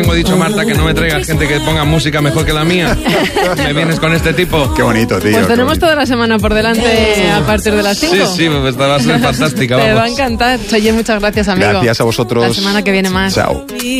Tengo dicho, Marta, que no me traigas gente que ponga música mejor que la mía. Me vienes con este tipo. Qué bonito, tío. Pues tenemos toda la semana por delante a partir de las 5. Sí, pues va a ser fantástica. Te va a encantar. Oye, muchas gracias, amigo. Gracias a vosotros. La semana que viene más. Chao.